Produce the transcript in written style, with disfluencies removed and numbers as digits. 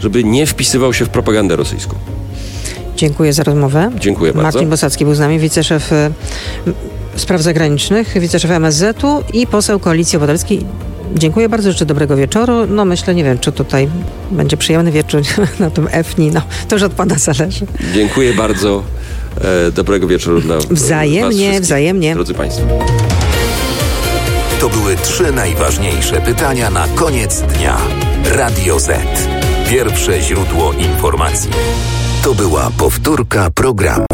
żeby nie wpisywał się w propagandę rosyjską. Dziękuję za rozmowę. Dziękuję bardzo. Marcin Bosacki był z nami, wiceszef spraw zagranicznych, wiceszef MSZ-u i poseł Koalicji Obywatelskiej. Dziękuję bardzo, życzę dobrego wieczoru. No myślę, nie wiem, czy tutaj będzie przyjemny wieczór na tym EFNI. No, to już od pana zależy. Dziękuję bardzo. Dobrego wieczoru dla Wzajemnie. Drodzy Państwo. To były 3 najważniejsze pytania na koniec dnia. Radio Z. Pierwsze źródło informacji. To była powtórka programu.